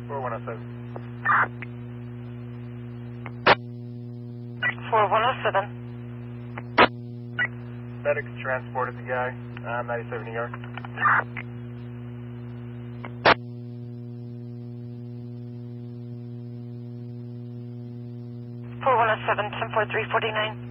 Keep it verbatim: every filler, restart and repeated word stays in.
four one oh seven. four one oh seven. Medics transported the guy, uh, ninety-seven E R. four one oh seven, ten four three forty-nine.